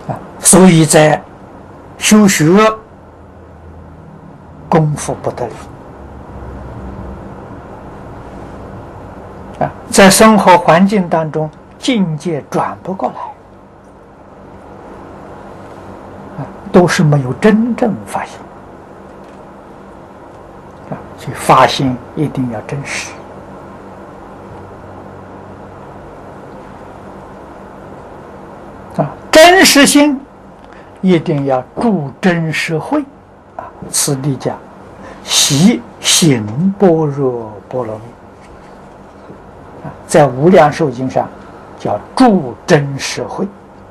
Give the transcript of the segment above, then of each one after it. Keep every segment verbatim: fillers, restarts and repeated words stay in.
啊，所以在修学功夫不得力啊，在生活环境当中境界转不过来啊，都是没有真正发心啊，所以发心一定要真实。啊，真实心一定要住真实慧啊！此地讲习行般若波罗蜜啊，在无量寿经上叫住真实慧。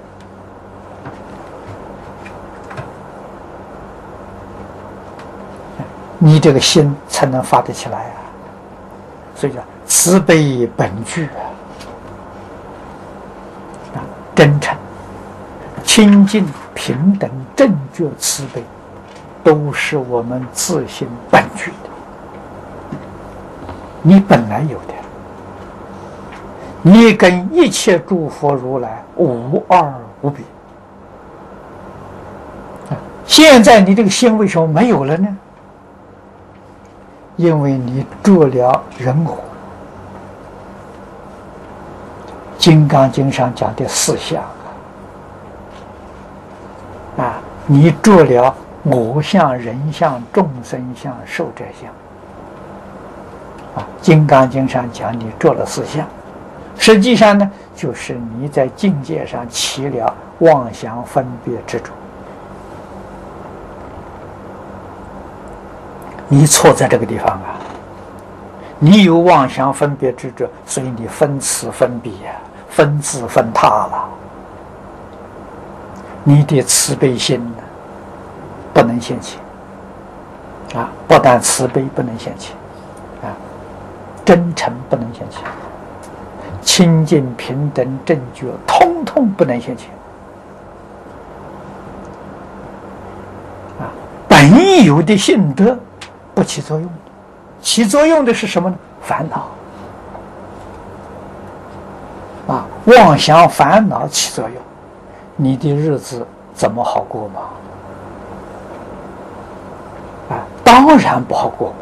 你这个心才能发得起来啊！所以叫慈悲本具啊，真诚。清净、平等、正觉、慈悲，都是我们自性本具的。你本来有的，你跟一切诸佛如来无二无别。现在你这个心为什么没有了呢？因为你着了人火。金刚经上讲的四相。啊，你着了我相、人相、众生相、寿者相。啊，《金刚经》上讲你着了四相，实际上呢，就是你在境界上起了妄想分别执着。你错在这个地方啊！你有妄想分别执着，所以你分此分彼呀、啊，分自分他了。你的慈悲心呢，不能现起啊！不但慈悲不能现起啊，真诚不能现起，清净平等正觉通通不能现起啊！本有的性德不起作用，起作用的是什么呢？烦恼啊，妄想烦恼起作用。你的日子怎么好过吗？啊，当然不好过嘛。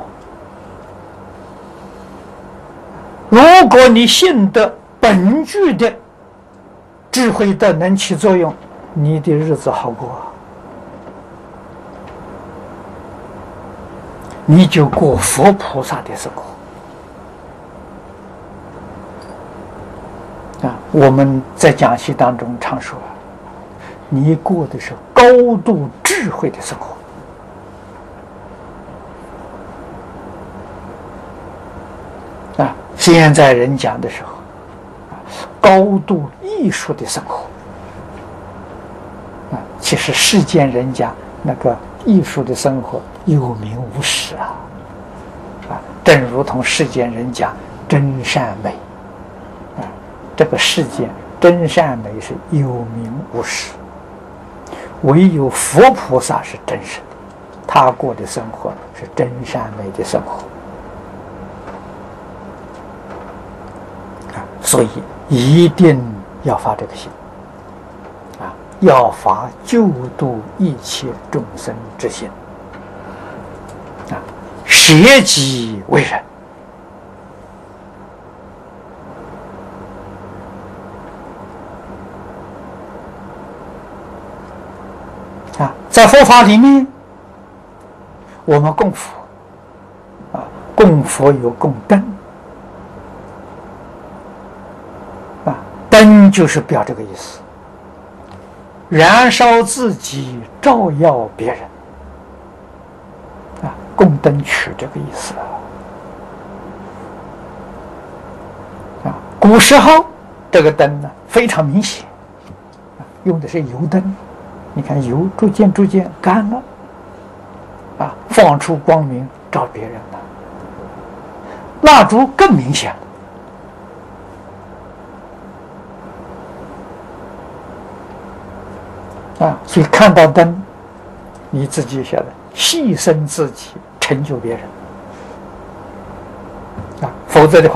如果你性德本具的智慧德能起作用，你的日子好过啊，你就过佛菩萨的生活啊。我们在讲习当中常说，你过的是高度智慧的生活啊！现在人讲的时候，高度艺术的生活啊，其实世间人讲那个艺术的生活有名无实啊啊！正如同世间人讲真善美啊，这个世间真善美是有名无实。唯有佛菩萨是真实的，他过的生活是真善美的生活啊，所以一定要发这个心啊，要发救度一切众生之心啊，舍己为人啊，在佛法里面，我们供佛啊，供佛有供灯啊，灯就是表这个意思，燃烧自己，照耀别人啊，供灯取这个意思啊。古时候这个灯呢非常明显，用的是油灯。你看油逐渐逐渐干了啊，放出光明照别人了。蜡烛更明显了啊，所以看到灯，你自己晓得牺牲自己，成就别人啊，否则的话